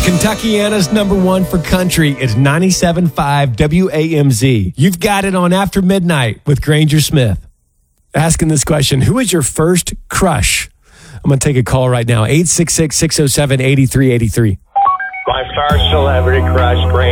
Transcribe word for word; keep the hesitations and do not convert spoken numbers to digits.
Kentuckiana's number one for country is ninety-seven point five W A M Z. You've got it on After Midnight with Granger Smith. Asking this question, who is your first crush? I'm going to take a call right now, eight six six, six oh seven, eight three eight three. My first celebrity crush, Granger.